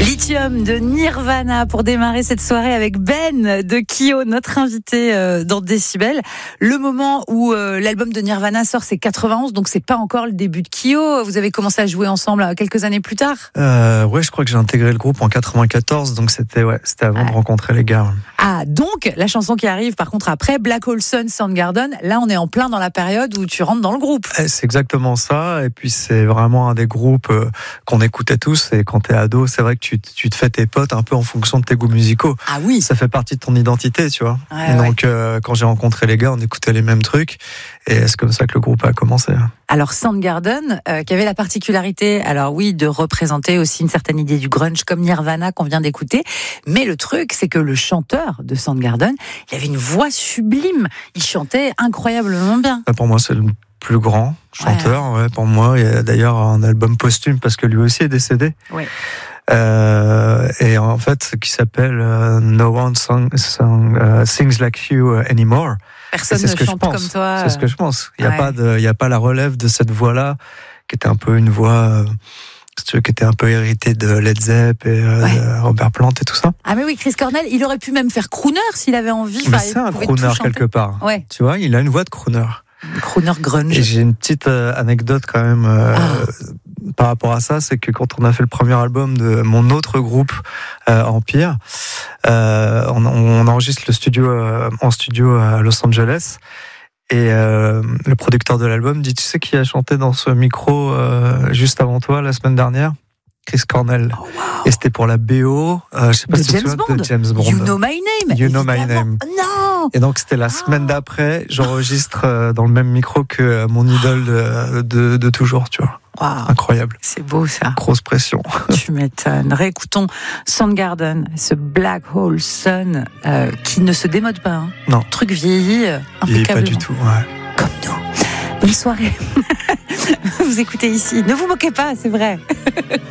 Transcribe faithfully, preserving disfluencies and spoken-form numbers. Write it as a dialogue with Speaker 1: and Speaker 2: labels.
Speaker 1: Lithium de Nirvana pour démarrer cette soirée avec Ben de Kyo, notre invité euh, dans Décibel. Le moment où euh, l'album de Nirvana sort, c'est quatre-vingt-onze, donc c'est pas encore le début de Kyo. Vous avez commencé à jouer ensemble euh, quelques années plus tard.
Speaker 2: Euh, ouais, je crois que j'ai intégré le groupe en quatre-vingt-quatorze, donc c'était ouais, c'était avant ah. de rencontrer les gars.
Speaker 1: Ah, donc la chanson qui arrive par contre après, Black Hole Sun, Soundgarden, là on est en plein dans la période où tu rentres dans le groupe.
Speaker 2: C'est exactement ça, et puis c'est vraiment un des groupes euh, qu'on écoutait tous, et quand t'es ado, c'est vrai que tu, tu te fais tes potes un peu en fonction de tes goûts musicaux.
Speaker 1: Ah oui.
Speaker 2: Ça fait partie de ton identité, tu vois.
Speaker 1: Ouais,
Speaker 2: donc
Speaker 1: ouais.
Speaker 2: Euh, quand j'ai rencontré les gars, on écoutait les mêmes trucs, et c'est comme ça que le groupe a commencé.
Speaker 1: Alors Soundgarden, euh, qui avait la particularité, alors oui, de représenter aussi une certaine idée du grunge comme Nirvana qu'on vient d'écouter, mais le truc, c'est que le chanteur de Soundgarden, il avait une voix sublime, il chantait incroyablement bien.
Speaker 2: Pour moi, c'est le plus grand chanteur, ouais. Ouais, pour moi. Il y a d'ailleurs un album posthume parce que lui aussi est décédé.
Speaker 1: Oui.
Speaker 2: Euh, et en fait, qui s'appelle euh, No One song, song, uh, Sings Like You Anymore.
Speaker 1: Personne ne chante comme toi.
Speaker 2: C'est ce que je pense. Il n'y a
Speaker 1: ouais.
Speaker 2: pas de, il y a pas la relève de cette voix-là, qui était un peu une voix, euh, qui était un peu héritée de Led Zepp et euh, ouais. de Robert Plant et tout ça.
Speaker 1: Ah mais oui, Chris Cornell, il aurait pu même faire crooner s'il avait envie.
Speaker 2: Mais c'est un crooner quelque part.
Speaker 1: Ouais.
Speaker 2: Tu vois, il a une voix de crooner.
Speaker 1: Crooner grunge.
Speaker 2: Et j'ai une petite euh, anecdote quand même euh, ah. par rapport à ça, c'est que quand on a fait le premier album de mon autre groupe euh, Empire, euh, on, on enregistre le studio euh, en studio à Los Angeles, et euh, le producteur de l'album dit: tu sais qui a chanté dans ce micro euh, juste avant toi la semaine dernière? Chris Cornell. Oh, wow. Et c'était pour la B O, euh, je sais pas
Speaker 1: de
Speaker 2: si
Speaker 1: James
Speaker 2: tu
Speaker 1: Bond.
Speaker 2: de James Bond.
Speaker 1: You Know My Name.
Speaker 2: You Know My Name.
Speaker 1: Non.
Speaker 2: Et donc c'était la semaine oh. d'après, j'enregistre euh, dans le même micro que mon idole de, de, de toujours, tu vois.
Speaker 1: Wow.
Speaker 2: Incroyable.
Speaker 1: C'est beau ça.
Speaker 2: Grosse pression.
Speaker 1: Tu m'étonnes. Réécoutons Soundgarden, ce Black Hole Sun euh, qui ne se démode pas. Hein.
Speaker 2: Non.
Speaker 1: Truc vieilli, euh, impeccablement.
Speaker 2: Pas du tout, ouais.
Speaker 1: Comme nous. Bonne soirée. Vous écoutez ici. Ne vous moquez pas, c'est vrai.